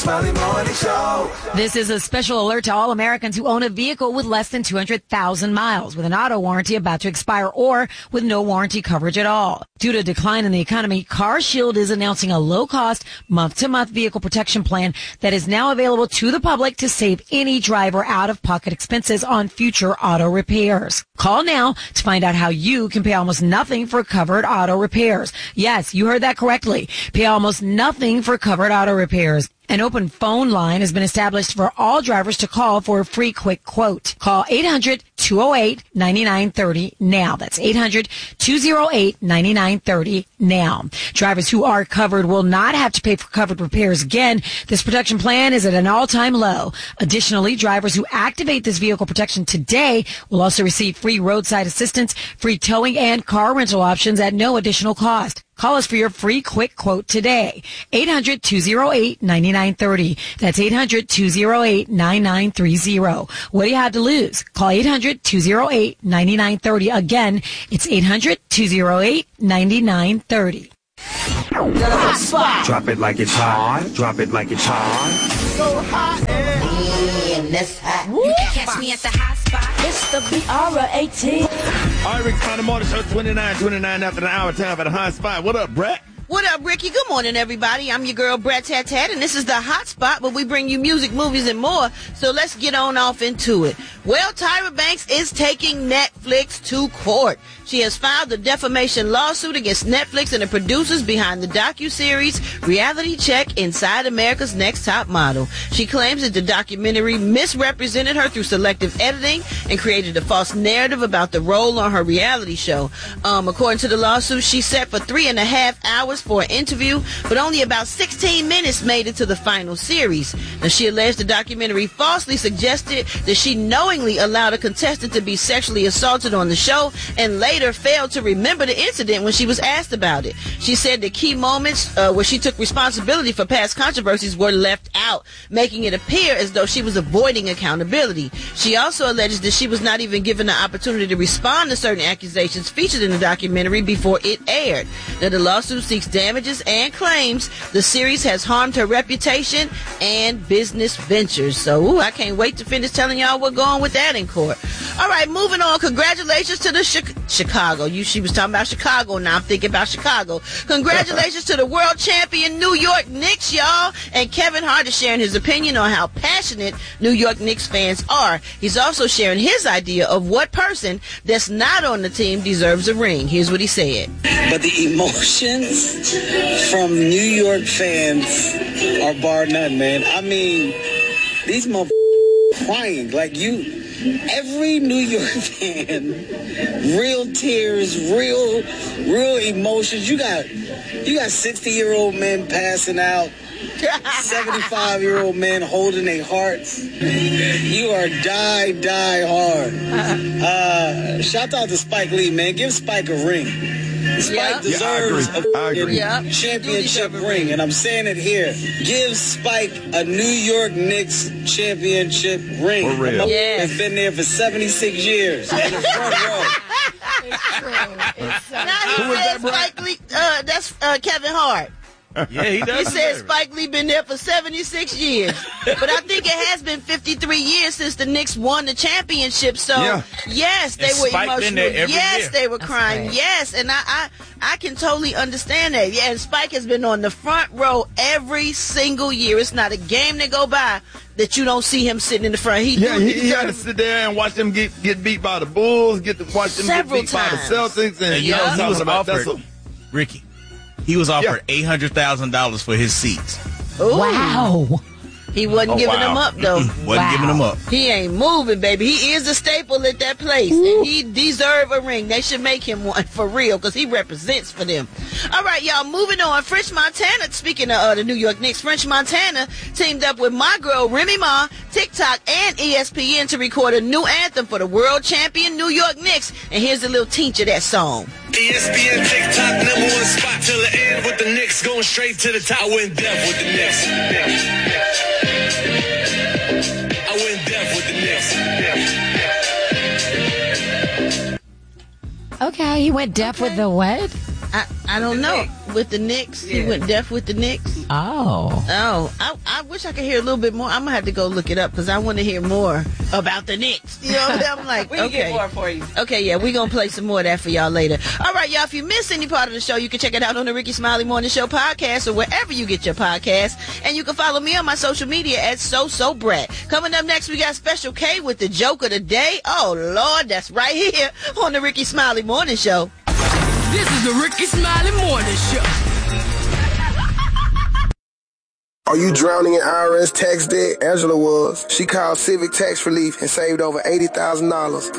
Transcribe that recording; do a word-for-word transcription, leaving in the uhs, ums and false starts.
Smiley Morning Show. This is a special alert to all Americans who own a vehicle with less than two hundred thousand miles, with an auto warranty about to expire, or with no warranty coverage at all. Due to a decline in the economy, CarShield is announcing a low-cost, month-to-month vehicle protection plan that is now available to the public to save any driver out-of-pocket expenses on future auto repairs. Call now to find out how you can pay almost nothing for covered auto repairs. Yes, you heard that correctly. Pay almost nothing for covered auto repairs. An open phone line has been established for all drivers to call for a free quick quote. Call eight hundred, two oh eight, nine nine three oh now. That's eight hundred, two oh eight, nine nine three oh now. Drivers who are covered will not have to pay for covered repairs again. This protection plan is at an all-time low. Additionally, drivers who activate this vehicle protection today will also receive free roadside assistance, free towing, and car rental options at no additional cost. Call us for your free quick quote today. eight hundred, two oh eight, nine nine three oh. That's eight hundred, two oh eight, nine nine three oh. What do you have to lose? Call eight hundred, two oh eight, nine nine three oh. Again, it's eight hundred, two oh eight, nine nine three oh. Hot spot. Drop it like it's hot. Drop it like it's hot. So hot. And that's hot. You can catch me at the hot spot. It's the B R eighteen. All right, Rick, Smiley Morning Show, twenty-nine twenty-nine after the hour, time for the hot spot. What up, Brett? What up, Ricky? Good morning, everybody. I'm your girl, Brett Tat Tat, and this is the hot spot where we bring you music, movies, and more. So let's get on off into it. Well, Tyra Banks is taking Netflix to court. She has filed a defamation lawsuit against Netflix and the producers behind the docuseries Reality Check Inside America's Next Top Model. She claims that the documentary misrepresented her through selective editing and created a false narrative about the role on her reality show. Um, according to the lawsuit, she set for three and a half hours for an interview, but only about sixteen minutes made it to the final series. Now, she alleged the documentary falsely suggested that she knowingly allowed a contestant to be sexually assaulted on the show and later failed to remember the incident when she was asked about it. She said the key moments uh, where she took responsibility for past controversies were left out, making it appear as though she was avoiding accountability. She also alleges that she was not even given the opportunity to respond to certain accusations featured in the documentary before it aired. Now, the lawsuit seeks damages and claims the series has harmed her reputation and business ventures. So, ooh, I can't wait to finish telling y'all what's going on with that in court. All right, moving on. Congratulations to the Chi- Chicago. You, she was talking about Chicago. Now I'm thinking about Chicago. Congratulations to the world champion New York Knicks, y'all. And Kevin Hart is sharing his opinion on how passionate New York Knicks fans are. He's also sharing his idea of what person that's not on the team deserves a ring. Here's what he said. But the emotions from New York fans are bar none, man. I mean, these motherfuckers crying like you. Every New York fan, real tears, real, real emotions. You got, you got sixty-year-old men passing out, seventy-five-year-old men holding their hearts. You are die, die hard. Uh, shout out to Spike Lee, man. Give Spike a ring. Spike yep. deserves yeah, a yep. championship ring, and I'm saying it here. Give Spike a New York Knicks championship ring. For real. Yes. Has been there for seventy-six years in the front row. It's true. It's so now he said Spike Lee, uh, that's uh, Kevin Hart. Yeah, he does. He said Spike Lee been there for seventy-six years. But I think it has been fifty-three years since the Knicks won the championship. So, yeah. yes, they and were Spike emotional. Yes, year. they were That's crying. great. Yes, and I, I I can totally understand that. Yeah, and Spike has been on the front row every single year. It's not a game that go by that you don't see him sitting in the front. He yeah, do, he, he had to sit there and watch them get, get beat by the Bulls, get to watch them Several get beat times. by the Celtics. And, And you you know, know, he was about, offered, that's a, Ricky, he was offered Yeah. eight hundred thousand dollars for his seats. Ooh. Wow. He wasn't Oh, giving wow. them up, though. Wasn't Wow. giving them up. He ain't moving, baby. He is a staple at that place. And he deserve a ring. They should make him one for real because he represents for them. All right, y'all, moving on. French Montana, speaking of uh, the New York Knicks, French Montana teamed up with my girl Remy Ma, TikTok, and E S P N to record a new anthem for the world champion New York Knicks. And here's a little teach of that song. E S P N TikTok number one spot till the end with the Knicks going straight to the top. I went deaf with the Knicks. I went deaf with the Knicks. Okay, he went deaf with the what? I, I don't know. With the Knicks? He went deaf with the Knicks? Oh. Oh, I, I wish I could hear a little bit more. I'm gonna have to go look it up because I want to hear more about the Knicks. You know what I'm like? We can okay. get more for you. Okay, yeah, we're gonna play some more of that for y'all later. All right, y'all, if you missed any part of the show, you can check it out on the Ricky Smiley Morning Show podcast or wherever you get your podcasts. And you can follow me on my social media at So So Brat. Coming up next, we got Special K with the joke of the day. Oh, Lord, that's right here on the Ricky Smiley Morning Show. This is the Ricky Smiley Morning Show. Are you drowning in I R S tax debt? Angela was. She called Civic Tax Relief and saved over eighty thousand dollars.